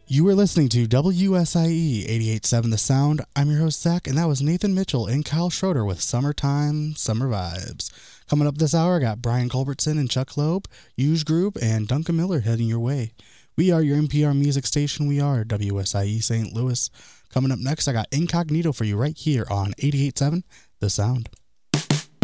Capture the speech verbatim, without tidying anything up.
You were listening to W S I E eighty-eight point seven The Sound. I'm your host, Zach, and that was Nathan Mitchell and Kyle Schroeder with Summertime, Summer Vibes. Coming up this hour, I got Brian Culbertson and Chuck Loeb, Huge Group, and Duncan Miller heading your way. We are your N P R music station. We are W S I E Saint Louis. Coming up next, I got Incognito for you right here on eighty-eight point seven The Sound.